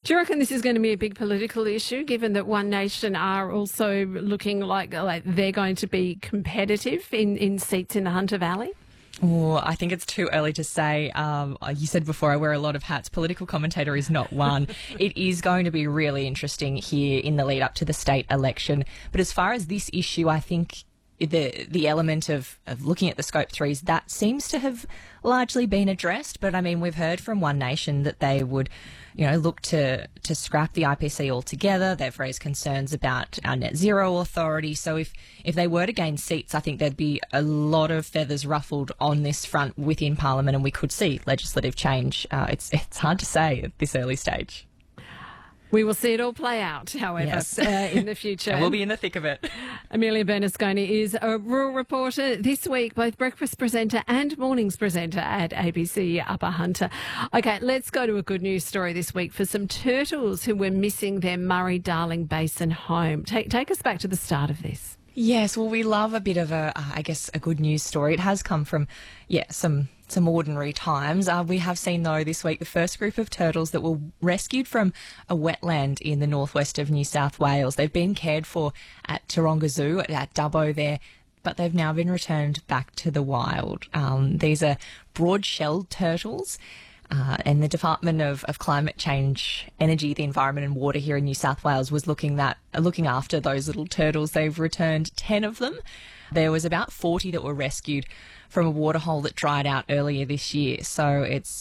Do you reckon this is going to be a big political issue, given that One Nation are also looking like they're going to be competitive in seats in the Hunter Valley? Oh, I think it's too early to say. You said before I wear a lot of hats. Political commentator is not one. It is going to be really interesting here in the lead up to the state election. But as far as this issue, I think the element of looking at the Scope 3s, that seems to have largely been addressed. But I mean, we've heard from One Nation that they would, look to scrap the IPC altogether. They've raised concerns about our net zero authority. So if they were to gain seats, I think there'd be a lot of feathers ruffled on this front within Parliament, and we could see legislative change. It's hard to say at this early stage. We will see it all play out, however, yes. In the future. And we'll be in the thick of it. Amelia Bernasconi is a rural reporter this week, both breakfast presenter and mornings presenter at ABC Upper Hunter. Okay, let's go to a good news story this week for some turtles who were missing their Murray-Darling Basin home. Take us back to the start of this. Yes, well, we love a bit of a good news story. It has come from, some ordinary times. We have seen, though, this week the first group of turtles that were rescued from a wetland in the northwest of New South Wales. They've been cared for at Taronga Zoo, at Dubbo there, but they've now been returned back to the wild. These are broad-shelled turtles. And the Department of Climate Change, Energy, the Environment and Water here in New South Wales was looking after those little turtles. They've returned 10 of them. There was about 40 that were rescued from a waterhole that dried out earlier this year. So it's,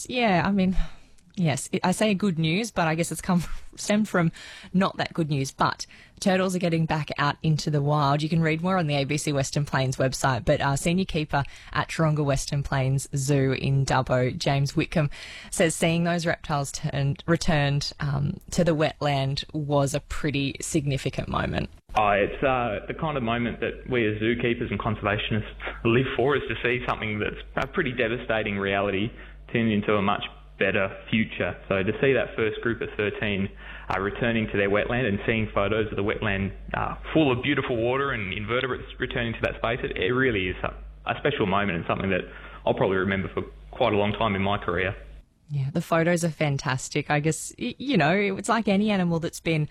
yes, I say good news, but I guess it's stemmed from not that good news. But turtles are getting back out into the wild. You can read more on the ABC Western Plains website, but senior keeper at Taronga Western Plains Zoo in Dubbo, James Whitcomb, says seeing those reptiles returned to the wetland was a pretty significant moment. It's the kind of moment that we as zookeepers and conservationists live for, is to see something that's a pretty devastating reality turn into a much better future. So to see that first group of 13 returning to their wetland and seeing photos of the wetland full of beautiful water and invertebrates returning to that space, it really is a special moment and something that I'll probably remember for quite a long time in my career. Yeah, the photos are fantastic. I guess, it's like any animal that's been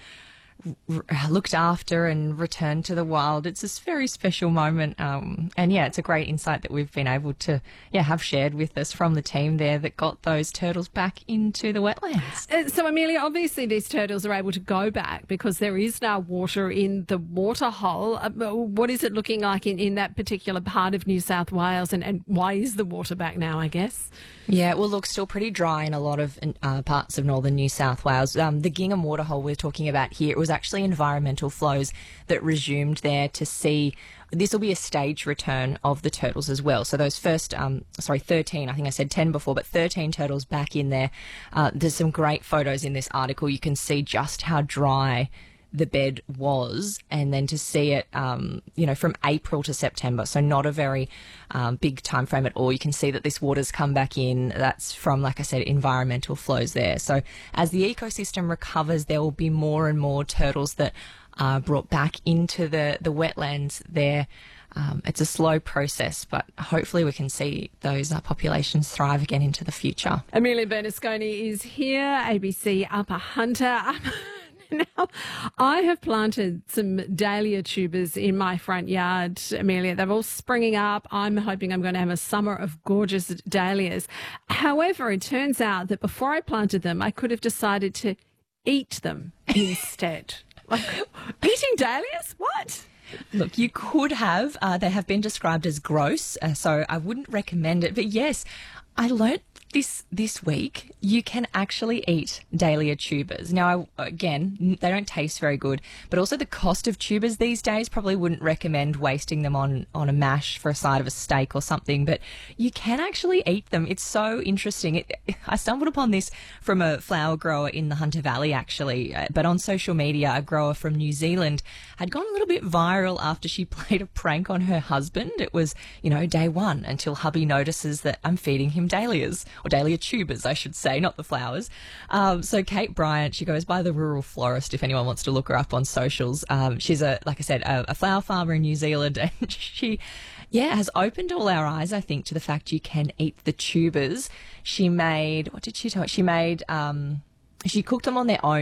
looked after and returned to the wild. It's this very special moment. It's a great insight that we've been able to have shared with us from the team there that got those turtles back into the wetlands. So, Amelia, obviously these turtles are able to go back because there is now water in the waterhole. What is it looking like in that particular part of New South Wales, and why is the water back now, I guess? Yeah, well, look, still pretty dry in a lot of parts of northern New South Wales. The Gingham waterhole we're talking about here, it was actually environmental flows that resumed there to see. This will be a staged return of the turtles as well. So those first, 13, I think I said 10 before, but 13 turtles back in there. There's some great photos in this article. You can see just how dry the bed was, and then to see it, from April to September, so not a very big time frame at all. You can see that this water's come back in. That's from, like I said, environmental flows there. So as the ecosystem recovers, there will be more and more turtles that are brought back into the wetlands there. It's a slow process, but hopefully we can see those populations thrive again into the future. Amelia Bernasconi is here, ABC Upper Hunter. Now, I have planted some dahlia tubers in my front yard, Amelia. They're all springing up. I'm hoping I'm going to have a summer of gorgeous dahlias. However, it turns out that before I planted them, I could have decided to eat them instead. Eating dahlias? What? Look, you could have. They have been described as gross, so I wouldn't recommend it. But yes, I learnt this week you can actually eat dahlia tubers. Now, again, they don't taste very good, but also the cost of tubers these days, probably wouldn't recommend wasting them on a mash for a side of a steak or something, but you can actually eat them. It's so interesting. I stumbled upon this from a flower grower in the Hunter Valley, actually, but on social media, a grower from New Zealand had gone a little bit viral after she played a prank on her husband. It was, day one until hubby notices that I'm feeding him dahlias, or dahlia tubers, I should say, not the flowers. So Kate Bryant, she goes by the Rural Florist if anyone wants to look her up on socials. She's a flower farmer in New Zealand, and she has opened all our eyes, I think, to the fact you can eat the tubers. She made, what did she tell us? She cooked them on their own.